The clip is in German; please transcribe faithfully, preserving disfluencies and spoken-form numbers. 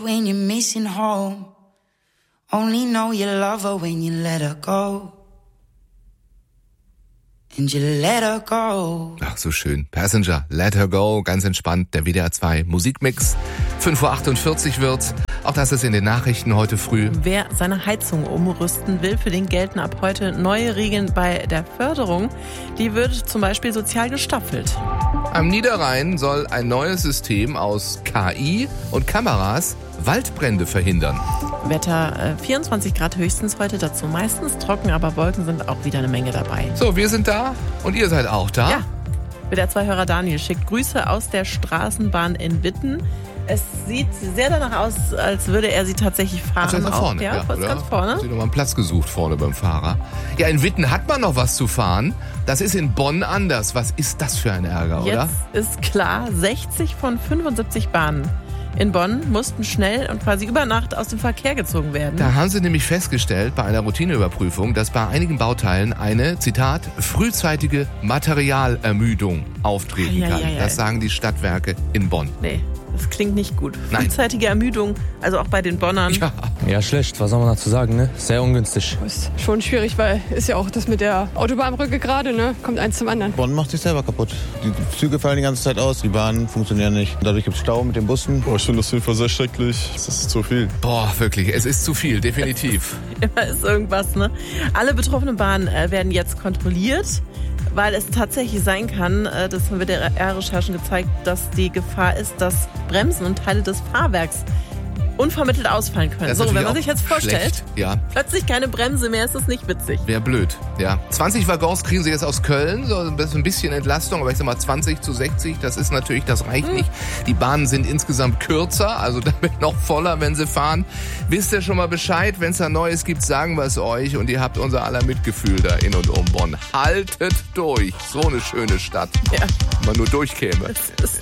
When you're missing home, only know you love her when you let her go. And you let her go. Ach, so schön. Passenger, Let Her Go, ganz entspannt, der W D R zwei Musikmix. fünf Uhr achtundvierzig wird's. Auch das ist in den Nachrichten heute früh. Wer seine Heizung umrüsten will, für den gelten ab heute neue Regeln bei der Förderung. Die wird zum Beispiel sozial gestaffelt. Am Niederrhein soll ein neues System aus K I und Kameras Waldbrände verhindern. Wetter äh, vierundzwanzig Grad höchstens heute, dazu meistens trocken, aber Wolken sind auch wieder eine Menge dabei. So, wir sind da und ihr seid auch da. Ja, W D R zwei Hörer Daniel schickt Grüße aus der Straßenbahn in Witten. Es sieht sehr danach aus, als würde er sie tatsächlich fahren. Also da vorne, ja, ja, ganz, ganz vorne. Hat sich nochmal einen Platz gesucht vorne beim Fahrer. Ja, in Witten hat man noch was zu fahren. Das ist in Bonn anders. Was ist das für ein Ärger, oder? Jetzt ist klar, sechzig von fünfundsiebzig Bahnen in Bonn mussten schnell und quasi über Nacht aus dem Verkehr gezogen werden. Da haben sie nämlich festgestellt bei einer Routineüberprüfung, dass bei einigen Bauteilen eine, Zitat, frühzeitige Materialermüdung auftreten Ja, kann. ja, ja, ja. Das sagen die Stadtwerke in Bonn. Nee, das klingt nicht gut. Nein. Frühzeitige Ermüdung, also auch bei den Bonnern. Ja. Ja, schlecht. Was soll man dazu sagen, ne? Sehr ungünstig. Ist schon schwierig, weil ist ja auch das mit der Autobahnbrücke gerade, ne? Kommt eins zum anderen. Bonn macht sich selber kaputt. Die Züge fallen die ganze Zeit aus, die Bahnen funktionieren nicht. Dadurch gibt es Stau mit den Bussen. Oh, ich finde das auf jeden Fall sehr schrecklich. Das ist zu viel. Boah, wirklich, es ist zu viel, definitiv. Immer ist irgendwas, ne? Alle betroffenen Bahnen äh, werden jetzt kontrolliert, weil es tatsächlich sein kann, äh, das haben W D R-Recherchen gezeigt, dass die Gefahr ist, dass Bremsen und Teile des Fahrwerks unvermittelt ausfallen können. Das ist So, wenn natürlich man sich jetzt auch vorstellt, schlecht. Ja, plötzlich keine Bremse mehr, ist das nicht witzig. wäre blöd. Ja. zwanzig Waggons kriegen sie jetzt aus Köln, so ein bisschen Entlastung, aber ich sag mal zwanzig zu sechzig, das ist natürlich, das reicht Hm. nicht. Die Bahnen sind insgesamt kürzer, also damit noch voller, wenn sie fahren. Wisst ihr schon mal Bescheid, wenn es da Neues gibt, sagen wir es euch und ihr habt unser aller Mitgefühl da in und um Bonn. Haltet durch, so eine schöne Stadt. Ja. Wenn man nur durchkäme. Das ist